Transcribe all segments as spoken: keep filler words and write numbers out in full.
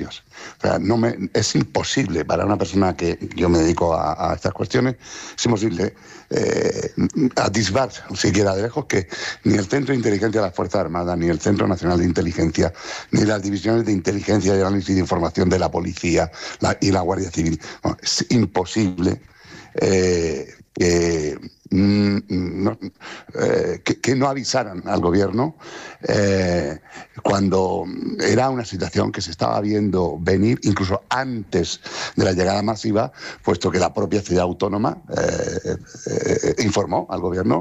años. O sea, no me, es imposible para una persona que yo me dedico a, a estas cuestiones, es imposible eh, atisbar siquiera de lejos que ni el Centro de Inteligencia de las Fuerzas Armadas, ni el Centro Nacional de Inteligencia, ni las divisiones de inteligencia y análisis de información de la Policía la, y la Guardia Civil, bueno, es imposible eh, que... No, eh, que, que no avisaran al gobierno eh, cuando era una situación que se estaba viendo venir incluso antes de la llegada masiva, puesto que la propia ciudad autónoma eh, eh, informó al gobierno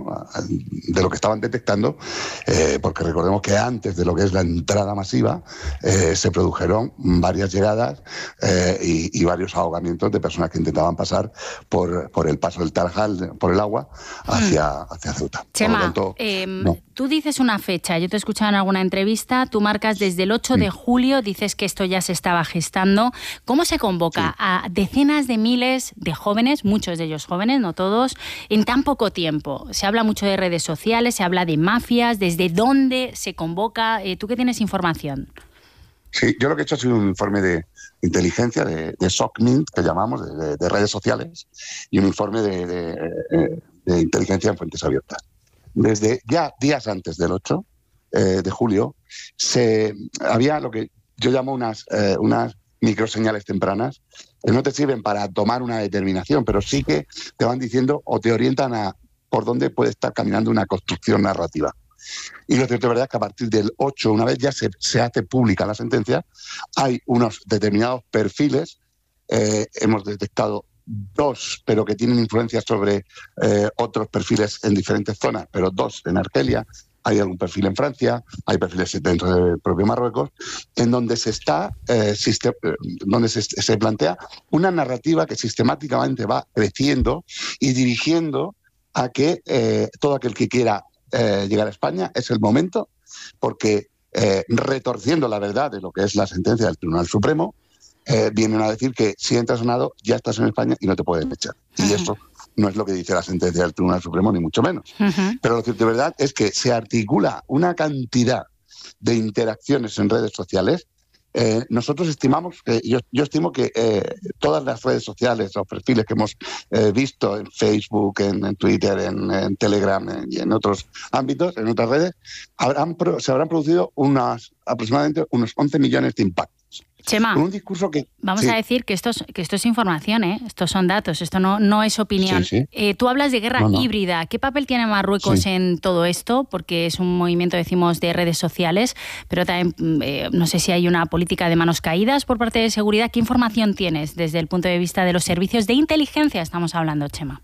de lo que estaban detectando, eh, porque recordemos que antes de lo que es la entrada masiva eh, se produjeron varias llegadas eh, y, y varios ahogamientos de personas que intentaban pasar por, por el paso del Tarajal, por el agua, hacia, hacia Ceuta. Chema, Por lo tanto, eh, no. tú dices una fecha, yo te he escuchado en alguna entrevista, tú marcas desde el ocho de julio, dices que esto ya se estaba gestando. ¿Cómo se convoca sí. a decenas de miles de jóvenes, muchos de ellos jóvenes, no todos, en tan poco tiempo? Se habla mucho de redes sociales, se habla de mafias, ¿desde dónde se convoca? Eh, ¿Tú qué tienes información? Sí, yo lo que he hecho ha sido un informe de inteligencia, de, de SOCMINT, que llamamos, de, de, de redes sociales, y un informe de, de, de, de inteligencia en fuentes abiertas. Desde ya días antes del ocho eh, de julio, se, había lo que yo llamo unas, eh, unas microseñales tempranas, que no te sirven para tomar una determinación, pero sí que te van diciendo o te orientan a por dónde puede estar caminando una construcción narrativa. Y lo cierto de verdad es que a partir del ocho, una vez ya se, se hace pública la sentencia, hay unos determinados perfiles, eh, hemos detectado dos, pero que tienen influencia sobre eh, otros perfiles en diferentes zonas, pero dos en Argelia, hay algún perfil en Francia, hay perfiles dentro del propio Marruecos, en donde se está, eh, sistem- donde se, se plantea una narrativa que sistemáticamente va creciendo y dirigiendo a que eh, todo aquel que quiera Eh, llegar a España es el momento, porque eh, retorciendo la verdad de lo que es la sentencia del Tribunal Supremo, eh, vienen a decir que si entras sonado ya estás en España y no te pueden echar. Uh-huh. Y eso no es lo que dice la sentencia del Tribunal Supremo, ni mucho menos. Uh-huh. Pero lo cierto de verdad es que se articula una cantidad de interacciones en redes sociales. Eh, nosotros estimamos, que yo, yo estimo que eh, todas las redes sociales, los perfiles que hemos eh, visto en Facebook, en, en Twitter, en, en Telegram en, y en otros ámbitos, en otras redes, habrán, se habrán producido unas, aproximadamente unos once millones de impactos. Chema, un discurso que, vamos sí. a decir que esto es, que esto es información, ¿eh? Estos son datos, esto no, no es opinión. Sí, sí. Eh, tú hablas de guerra no, no. híbrida. ¿Qué papel tiene Marruecos sí. en todo esto? Porque es un movimiento, decimos, de redes sociales, pero también eh, no sé si hay una política de manos caídas por parte de seguridad. ¿Qué información tienes desde el punto de vista de los servicios de inteligencia? Estamos hablando, Chema.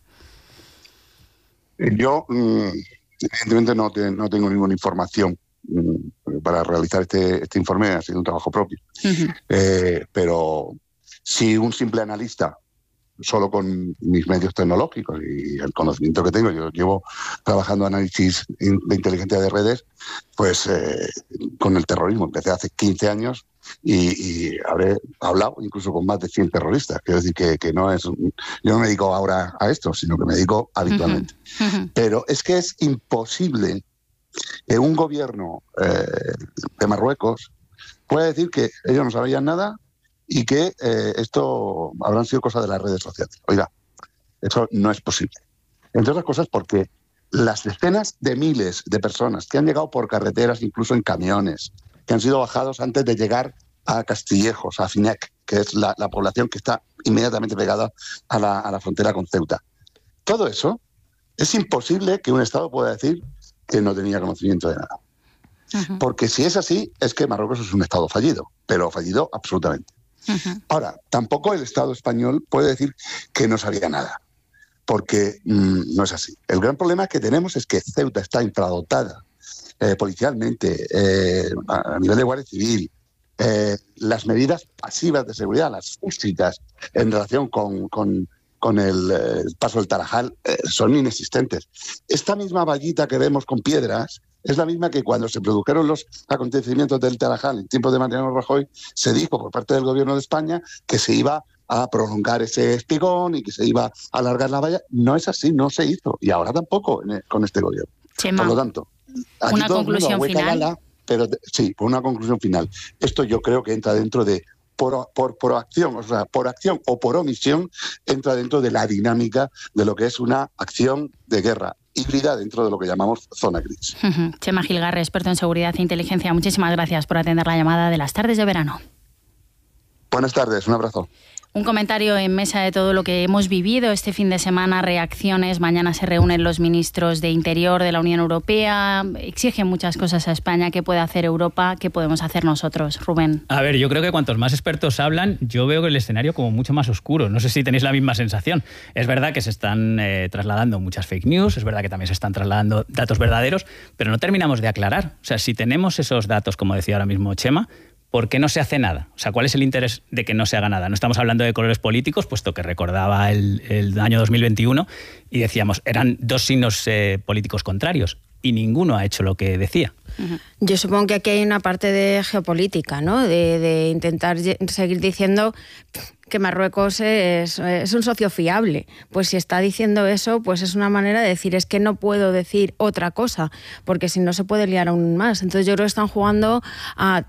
Yo, evidentemente, no, te, no tengo ninguna información para realizar este, este informe, ha sido un trabajo propio. Uh-huh. Eh, pero si un simple analista, solo con mis medios tecnológicos y el conocimiento que tengo, yo llevo trabajando análisis de inteligencia de redes, pues eh, con el terrorismo, empecé hace quince años y, y habré hablado incluso con más de cien terroristas. Quiero decir que, que no es, un, yo no me dedico ahora a esto, sino que me dedico habitualmente. Uh-huh. Uh-huh. Pero es que es imposible que un gobierno eh, de Marruecos pueda decir que ellos no sabían nada y que eh, esto habrán sido cosas de las redes sociales. Oiga, eso no es posible. Entre otras cosas porque las decenas de miles de personas que han llegado por carreteras, incluso en camiones, que han sido bajados antes de llegar a Castillejos, a Finec, que es la, la población que está inmediatamente pegada a la, a la frontera con Ceuta. Todo eso es imposible que un Estado pueda decir que no tenía conocimiento de nada. Uh-huh. Porque si es así, es que Marruecos es un Estado fallido, pero fallido absolutamente. Uh-huh. Ahora, tampoco el Estado español puede decir que no sabía nada, porque mmm, no es así. El gran problema que tenemos es que Ceuta está infradotada eh, policialmente, eh, a, a nivel de Guardia Civil. Eh, las medidas pasivas de seguridad, las físicas, en relación con... con con el, el paso del Tarajal, eh, son inexistentes. Esta misma vallita que vemos con piedras es la misma que cuando se produjeron los acontecimientos del Tarajal en tiempos de Mariano Rajoy, se dijo por parte del gobierno de España que se iba a prolongar ese espigón y que se iba a alargar la valla. No es así, no se hizo. Y ahora tampoco en, con este gobierno. Chema, por lo tanto, aquí una todo conclusión el mundo final. Gala, pero sí, por una conclusión final. Esto yo creo que entra dentro de por, por, por acción, o sea, por acción o por omisión, entra dentro de la dinámica de lo que es una acción de guerra híbrida dentro de lo que llamamos zona gris. Uh-huh. Chema Gilgarre, experto en seguridad e inteligencia, muchísimas gracias por atender la llamada de las tardes de verano. Buenas tardes, un abrazo. Un comentario en mesa de todo lo que hemos vivido este fin de semana, reacciones. Mañana se reúnen los ministros de Interior de la Unión Europea. Exigen muchas cosas a España. ¿Qué puede hacer Europa? ¿Qué podemos hacer nosotros? Rubén. A ver, yo creo que cuantos más expertos hablan, yo veo el escenario como mucho más oscuro. No sé si tenéis la misma sensación. Es verdad que se están eh, trasladando muchas fake news, es verdad que también se están trasladando datos verdaderos, pero no terminamos de aclarar. O sea, si tenemos esos datos, como decía ahora mismo Chema, ¿por qué no se hace nada? O sea, ¿cuál es el interés de que no se haga nada? No estamos hablando de colores políticos, puesto que recordaba el, el año dos mil veintiuno y decíamos, eran dos signos eh, políticos contrarios y ninguno ha hecho lo que decía. Yo supongo que aquí hay una parte de geopolítica, ¿no? De, de intentar seguir diciendo que Marruecos es, es un socio fiable. Pues si está diciendo eso, pues es una manera de decir, es que no puedo decir otra cosa, porque si no se puede liar aún más. Entonces yo creo que están jugando a...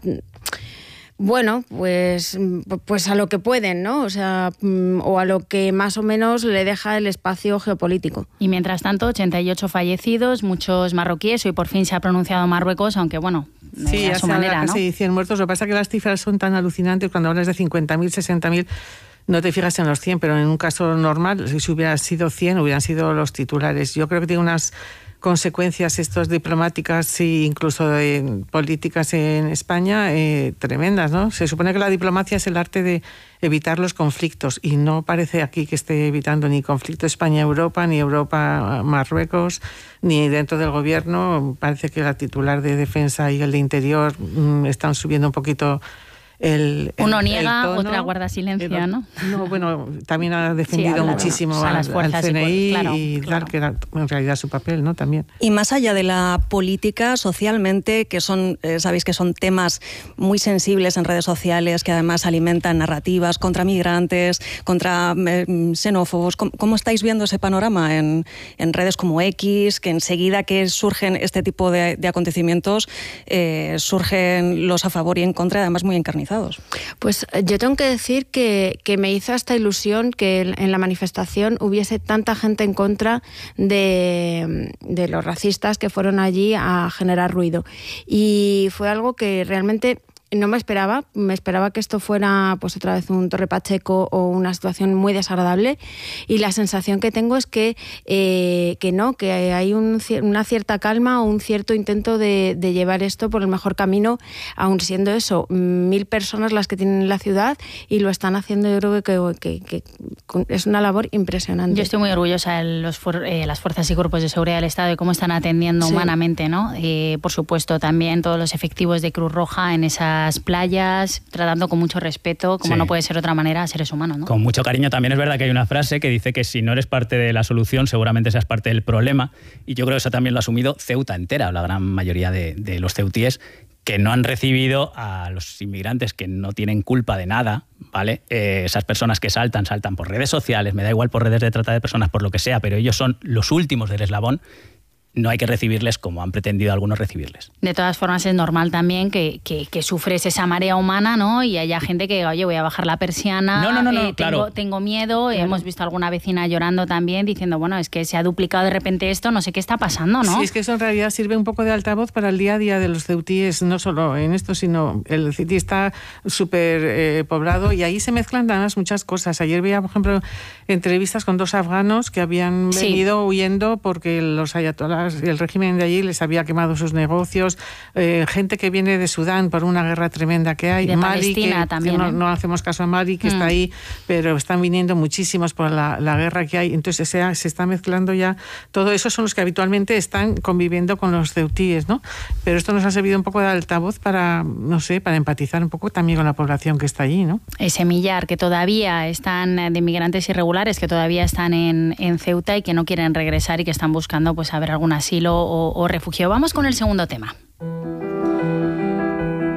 Bueno, pues, pues a lo que pueden, ¿no? O sea, o a lo que más o menos le deja el espacio geopolítico. Y mientras tanto, ochenta y ocho fallecidos, muchos marroquíes. Hoy por fin se ha pronunciado Marruecos, aunque bueno, sí, a su manera, ¿no? Casi cien muertos. Lo que pasa es que las cifras son tan alucinantes. Cuando hablas de cincuenta mil, sesenta mil, no te fijas en los cien, pero en un caso normal, si hubiera sido cien, hubieran sido los titulares. Yo creo que tiene unas consecuencias estos diplomáticas e incluso de políticas en España eh, tremendas, ¿no? Se supone que la diplomacia es el arte de evitar los conflictos y no parece aquí que esté evitando ni conflicto España-Europa, ni Europa-Marruecos, ni dentro del gobierno. Parece que la titular de defensa y el de interior mmm, están subiendo un poquito El, el, Uno niega, tono, otra guarda silencio, el, ¿no? No, bueno, también ha defendido sí, muchísimo a, a al, al C N I y, claro, y claro. claro, que era en realidad su papel, ¿no? También. Y más allá de la política, socialmente, que son, eh, sabéis que son temas muy sensibles en redes sociales, que además alimentan narrativas contra migrantes, contra eh, xenófobos. ¿Cómo, ¿Cómo estáis viendo ese panorama en, en redes como X, que enseguida que surgen este tipo de, de acontecimientos, eh, surgen los a favor y en contra, además muy encarnizados? Pues yo tengo que decir que, que me hizo hasta ilusión que en la manifestación hubiese tanta gente en contra de, de los racistas que fueron allí a generar ruido. Y fue algo que realmente no me esperaba. Me esperaba que esto fuera pues otra vez un Torre Pacheco o una situación muy desagradable, y la sensación que tengo es que, eh, que no, que hay un, una cierta calma o un cierto intento de, de llevar esto por el mejor camino, aun siendo eso, mil personas las que tienen en la ciudad, y lo están haciendo. Yo creo que, que, que, que es una labor impresionante. Yo estoy muy orgullosa de los, eh, las fuerzas y cuerpos de seguridad del Estado y cómo están atendiendo sí. humanamente, ¿no? Eh, por supuesto, también todos los efectivos de Cruz Roja en esa playas, tratando con mucho respeto, como sí. no puede ser de otra manera, a seres humanos, ¿no? Con mucho cariño. También es verdad que hay una frase que dice que si no eres parte de la solución, seguramente seas parte del problema, y yo creo que eso también lo ha asumido Ceuta entera, la gran mayoría de, de los ceutíes, que no han recibido a los inmigrantes que no tienen culpa de nada, ¿vale? Eh, esas personas que saltan, saltan por redes sociales, me da igual por redes de trata de personas, por lo que sea, pero ellos son los últimos del eslabón. No hay que recibirles como han pretendido algunos recibirles. De todas formas, es normal también que, que, que sufres esa marea humana, ¿no? Y haya gente que, oye, voy a bajar la persiana, no, no, no, no, eh, tengo, claro. tengo miedo. Claro. Hemos visto a alguna vecina llorando también, diciendo, bueno, es que se ha duplicado de repente esto, no sé qué está pasando, ¿no? Sí, es que eso en realidad sirve un poco de altavoz para el día a día de los ceutíes, no solo en esto, sino el ceutí está súper eh, poblado, y ahí se mezclan además muchas cosas. Ayer veía, por ejemplo, entrevistas con dos afganos que habían sí. venido huyendo porque los ayatolás, el régimen de allí les había quemado sus negocios, eh, gente que viene de Sudán por una guerra tremenda que hay, de Mali, Palestina que, también, que no, ¿eh? no hacemos caso a Mali, que mm. está ahí, pero están viniendo muchísimos por la, la guerra que hay. Entonces se, se está mezclando ya todo eso. Son los que habitualmente están conviviendo con los ceutíes, ¿no? Pero esto nos ha servido un poco de altavoz para, no sé, para empatizar un poco también con la población que está allí, ¿no? Ese millar que todavía están de migrantes irregulares, que todavía están en, en Ceuta y que no quieren regresar y que están buscando, pues, a ver, algún asilo O, o refugio. Vamos con el segundo tema.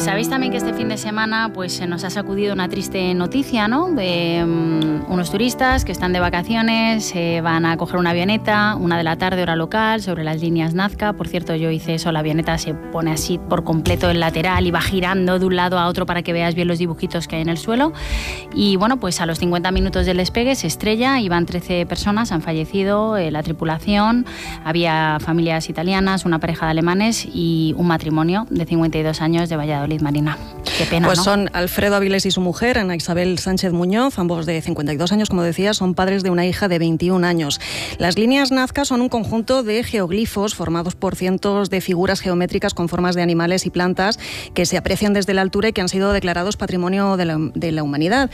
Sabéis también que este fin de semana pues se nos ha sacudido una triste noticia, ¿no? De um, unos turistas que están de vacaciones, eh, van a coger una avioneta, una de la tarde hora local, sobre las líneas Nazca. Por cierto, yo hice eso, la avioneta se pone así por completo el lateral y va girando de un lado a otro para que veas bien los dibujitos que hay en el suelo. Y bueno, pues a los cincuenta minutos del despegue se estrella, iban trece personas, han fallecido, eh, la tripulación, había familias italianas, una pareja de alemanes y un matrimonio de cincuenta y dos años de Valladolid, Marina. Qué pena, Pues ¿no? son Alfredo Avilés y su mujer, Ana Isabel Sánchez Muñoz, ambos de cincuenta y dos años, como decía, son padres de una hija de veintiún años. Las líneas Nazca son un conjunto de geoglifos formados por cientos de figuras geométricas con formas de animales y plantas que se aprecian desde la altura y que han sido declarados Patrimonio de la, de la Humanidad.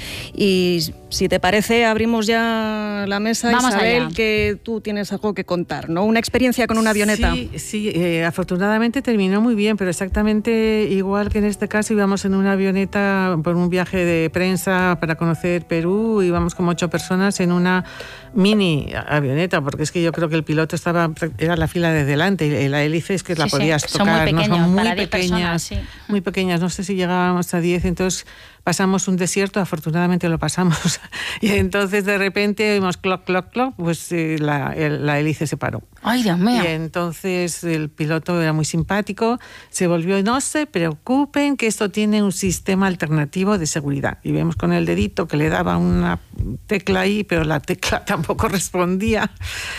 Y si te parece, abrimos ya la mesa, Vamos Isabel, allá. que tú tienes algo que contar, ¿no? Una experiencia con una avioneta. Sí, sí eh, afortunadamente terminó muy bien, pero exactamente igual que en este caso íbamos en una avioneta por un viaje de prensa para conocer Perú, íbamos como ocho personas en una mini avioneta, porque es que yo creo que el piloto estaba, era la fila de delante y la hélice es que Sí, la sí, podías son muy tocar, ¿no? pequeños, Son muy para diez pequeñas, personas, sí. muy pequeñas, no sé si llegábamos a diez, entonces pasamos un desierto, afortunadamente lo pasamos, y entonces de repente oímos cloc, cloc, cloc, pues eh, la, el, la hélice se paró. Ay, Dios mío. Y entonces el piloto era muy simpático, se volvió, no se preocupen que esto tiene un sistema alternativo de seguridad. Y vemos con el dedito que le daba una tecla ahí, pero la tecla tampoco respondía.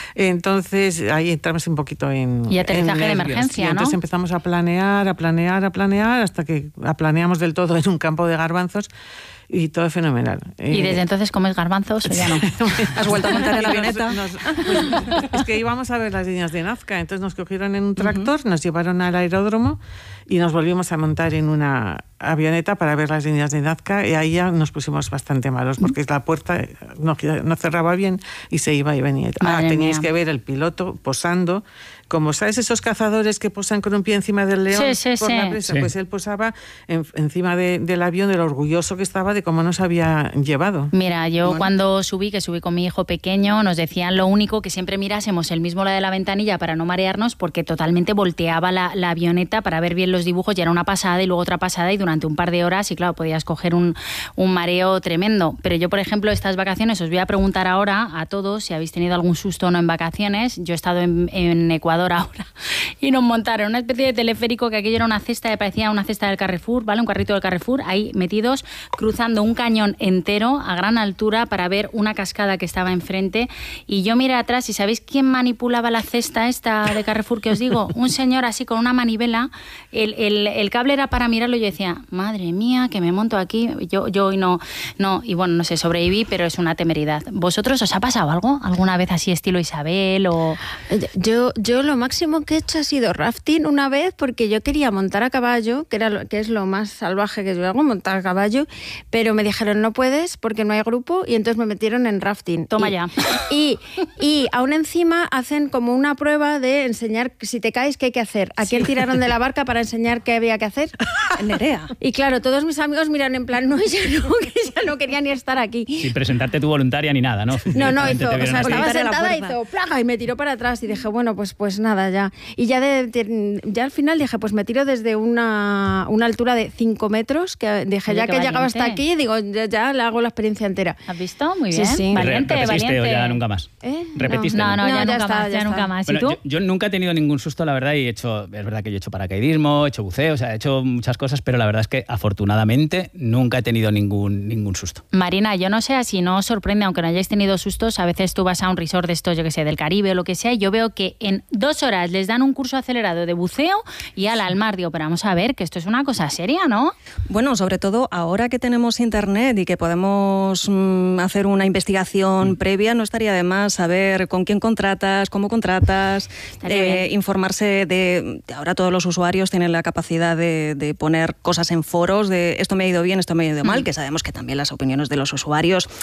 Entonces ahí entramos un poquito en... Y aterrizaje en de nervios. emergencia, Y entonces ¿no? empezamos a planear, a planear, a planear, hasta que planeamos del todo en un campo de garbanzos. Y todo fenomenal. ¿Y desde Eh, entonces comes garbanzos o ya no? ¿Has vuelto a montar en la avioneta? Nos- pues, es que íbamos a ver las líneas de Nazca, entonces nos cogieron en un tractor, uh-huh. nos llevaron al aeródromo y nos volvimos a montar en una avioneta para ver las líneas de Nazca, y ahí ya nos pusimos bastante malos porque la puerta no, no cerraba bien y se iba y venía. Madre ah, teníais mía. que ver el piloto posando, como sabes esos cazadores que posan con un pie encima del león Sí, sí, por sí. la presa, Sí. pues él posaba en, encima de, del avión, de lo orgulloso que estaba de cómo nos había llevado. Mira, yo Bueno. cuando subí, que subí con mi hijo pequeño, nos decían lo único, que siempre mirásemos el mismo lado de la ventanilla para no marearnos, porque totalmente volteaba la, la avioneta para ver bien los dibujos, y era una pasada y luego otra pasada y durante un par de horas, y claro, podías coger un, un mareo tremendo. Pero yo, por ejemplo, estas vacaciones, os voy a preguntar ahora a todos si habéis tenido algún susto o no en vacaciones. Yo he estado en, en Ecuador ahora y nos montaron una especie de teleférico, que aquello era una cesta, que parecía una cesta del Carrefour, ¿vale? Un carrito del Carrefour, ahí metidos, cruzando un cañón entero a gran altura para ver una cascada que estaba enfrente, y yo miré atrás y ¿sabéis quién manipulaba la cesta esta de Carrefour que os digo? Un señor así con una manivela, el, el, el cable era para mirarlo, y yo decía, madre mía, que me monto aquí, yo, yo hoy no, no, y bueno, no sé, sobreviví, pero es una temeridad. ¿Vosotros os ha pasado algo? ¿Alguna vez así estilo Isabel o...? Yo, yo lo máximo que he hecho ha sido rafting una vez, porque yo quería montar a caballo, que, era lo, que es lo más salvaje que yo hago, montar a caballo, pero me dijeron no puedes porque no hay grupo, y entonces me metieron en rafting. Toma y, ya. Y, y aún encima hacen como una prueba de enseñar si te caes qué hay que hacer. ¿A quién tiraron de la barca para enseñar qué había que hacer? Nerea. Y claro, todos mis amigos miran en plan, no, ella no, que ella no quería ni estar aquí. Sin presentarte tu voluntaria ni nada, ¿no? No, no, Directamente hizo, te o vieron sea, así. estaba Voluntaria a la sentada y fuerza. hizo plaga y me tiró para atrás y dije, bueno, pues pues nada, ya. Y ya, de, de- ya al final dije, pues me tiro desde una, una altura de cinco metros, que dije, Oye, ya qué que he llegado hasta valiente. aquí, digo, ya, ya le hago la experiencia entera. ¿Has visto? Muy Sí, bien. sí. Valiente, ¿Repetiste valiente. o ya nunca más? ¿Eh? ¿Repetiste? No, no, No, ya, ya nunca está, más, ya ya está. nunca más. ¿Y Bueno, tú? yo, yo nunca he tenido ningún susto, la verdad, y he hecho, es verdad que yo he hecho paracaidismo, he hecho buceo, o sea, he hecho muchas cosas, pero la verdad es que afortunadamente nunca he tenido ningún, ningún susto. Marina, yo no sé si no os sorprende, aunque no hayáis tenido sustos, a veces tú vas a un resort de estos, yo que sé, del Caribe o lo que sea, y yo veo que en dos horas les dan un curso acelerado de buceo y al, al mar. Digo, pero vamos a ver, que esto es una cosa seria, ¿no? Bueno, sobre todo ahora que tenemos internet y que podemos mm, hacer una investigación previa, no estaría de más saber con quién contratas, cómo contratas, Estaría eh, bien. informarse de... Ahora todos los usuarios tienen la capacidad de, de poner cosas en foros de esto me ha ido bien, esto me ha ido mal, Mm. que sabemos que también las opiniones de los usuarios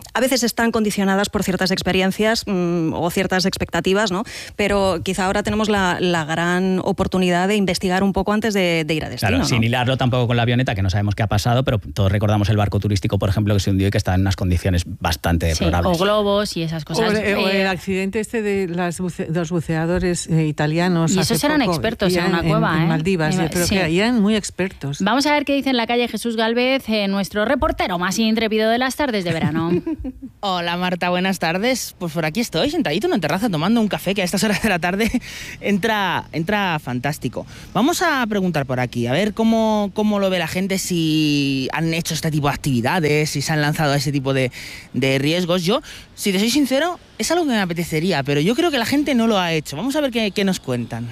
a veces están condicionadas por ciertas experiencias mmm, o ciertas expectativas, ¿no? Pero quizá ahora tenemos la, la gran oportunidad de investigar un poco antes de, de ir a destino. Claro, ¿no? sin hilarlo tampoco con la avioneta, que no sabemos qué ha pasado, pero todos recordamos el barco turístico, por ejemplo, que se hundió y que está en unas condiciones bastante sí, deplorables. O globos y esas cosas. O, el, o el eh, accidente este de las buce, los buceadores eh, italianos. Y esos eran poco, expertos en una cueva, en, ¿eh? en Maldivas, en, pero sí. que eran muy expertos. Vamos a ver qué dice en la calle Jesús Gálvez, eh, nuestro reportero más intrépido de las tardes de verano. Hola Marta, buenas tardes. Pues por aquí estoy, sentadito en una terraza tomando un café que a estas horas de la tarde entra, entra fantástico. Vamos a preguntar por aquí, a ver cómo, cómo lo ve la gente, si han hecho este tipo de actividades, si se han lanzado a ese tipo de, de riesgos. Yo, si te soy sincero, es algo que me apetecería, pero yo creo que la gente no lo ha hecho. Vamos a ver qué, qué nos cuentan.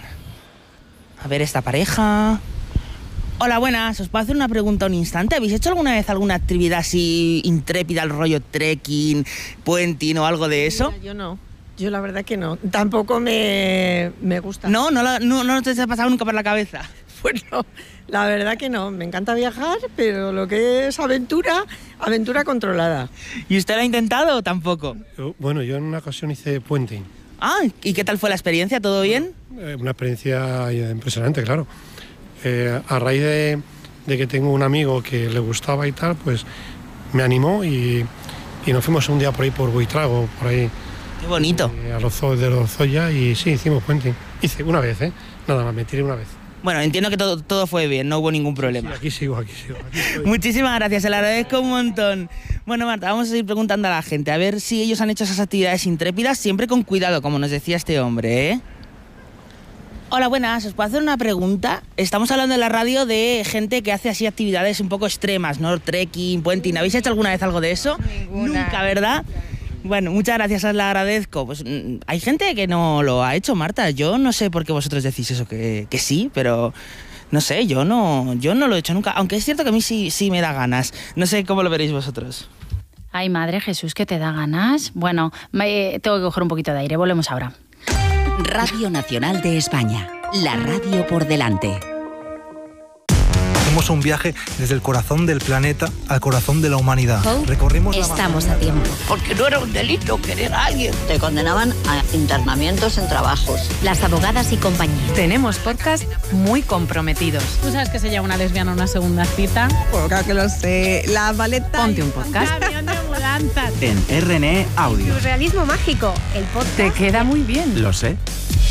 A ver esta pareja... Hola, buenas. ¿Os puedo hacer una pregunta un instante? ¿Habéis hecho alguna vez alguna actividad así intrépida, al rollo trekking, puenting o algo de eso? Mira, yo no. Yo la verdad que no. Tampoco me, me gusta. ¿No? ¿No, la, no, ¿No te ha pasado nunca por la cabeza? Pues no, la verdad que no. Me encanta viajar, pero lo que es aventura, aventura controlada. ¿Y usted lo ha intentado o tampoco? Bueno, yo en una ocasión hice puenting. Ah, ¿y qué tal fue la experiencia? ¿Todo bien? Eh, una experiencia impresionante, claro. Eh, a raíz de, de que tengo un amigo que le gustaba y tal, pues me animó y, y nos fuimos un día por ahí por Buitrago, por ahí. Qué bonito. Eh, a los de los Zoya y sí, hicimos puenting. Hice una vez, ¿eh? Nada más, me tiré una vez. Bueno, entiendo que todo, todo fue bien, no hubo ningún problema. Sí, aquí sigo, aquí sigo. Aquí Muchísimas gracias, se lo agradezco un montón. Bueno, Marta, vamos a seguir preguntando a la gente, a ver si ellos han hecho esas actividades intrépidas, siempre con cuidado, como nos decía este hombre, ¿eh? Hola, buenas. ¿Os puedo hacer una pregunta? Estamos hablando en la radio de gente que hace así actividades un poco extremas, ¿no? Trekking, puenting. ¿Habéis hecho alguna vez algo de eso? Ninguna. Nunca, ¿verdad? Bueno, muchas gracias, os la agradezco. Pues hay gente que no lo ha hecho, Marta. Yo no sé por qué vosotros decís eso, que, que sí, pero no sé, yo no, yo no lo he hecho nunca. Aunque es cierto que a mí sí, sí me da ganas. No sé cómo lo veréis vosotros. Ay, madre Jesús, que te da ganas. Bueno, me, tengo que coger un poquito de aire. Volvemos ahora. Radio Nacional de España, la radio por delante. Hacemos un viaje desde el corazón del planeta al corazón de la humanidad. Hope, Recorrimos la estamos a tiempo. Porque no era un delito querer a alguien. Te condenaban a internamientos en trabajos. Las abogadas y compañía. Tenemos podcast muy comprometidos. ¿Tú sabes que se llama una lesbiana una segunda cita? Pues claro que lo sé. La maleta. Ponte un podcast. Un camión de mudanzas. En R N E Audio. Surrealismo mágico, el podcast. Te queda muy bien. Lo sé.